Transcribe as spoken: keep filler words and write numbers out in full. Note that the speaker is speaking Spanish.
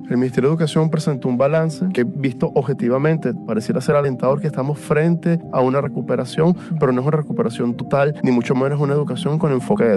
El Ministerio de Educación presentó un balance que, visto objetivamente, pareciera ser alentador, que estamos frente a una recuperación, pero no es una recuperación total, ni mucho menos una educación con enfoque de